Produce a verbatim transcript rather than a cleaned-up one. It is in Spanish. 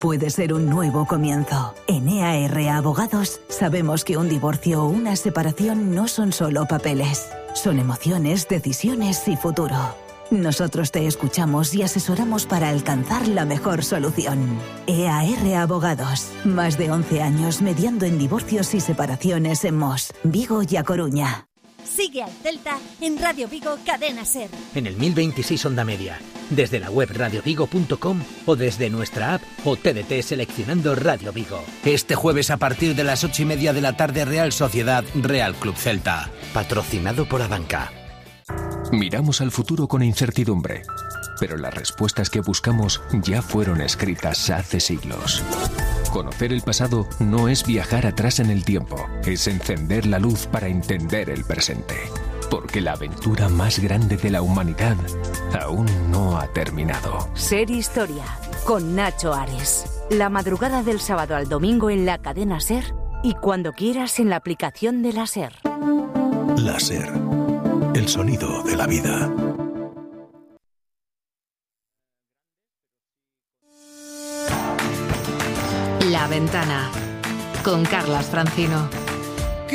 puede ser un nuevo comienzo. En E A R Abogados sabemos que un divorcio o una separación no son solo papeles. Son emociones, decisiones y futuro. Nosotros te escuchamos y asesoramos para alcanzar la mejor solución. E A R Abogados. Más de once años mediando en divorcios y separaciones en Mos, Vigo y A Coruña. Sigue al Celta en Radio Vigo Cadena Ser. En el mil veintiséis Onda Media, desde la web radio vigo punto com o desde nuestra app o T D T seleccionando Radio Vigo. Este jueves a partir de las ocho y media de la tarde, Real Sociedad Real Club Celta. Patrocinado por Abanca. Miramos al futuro con incertidumbre, pero las respuestas que buscamos ya fueron escritas hace siglos. Conocer el pasado no es viajar atrás en el tiempo, es encender la luz para entender el presente. Porque la aventura más grande de la humanidad aún no ha terminado. Ser Historia, con Nacho Ares. La madrugada del sábado al domingo en la cadena Ser y cuando quieras en la aplicación de la Ser. La Ser, el sonido de la vida. La Ventana, con Carlas Francino.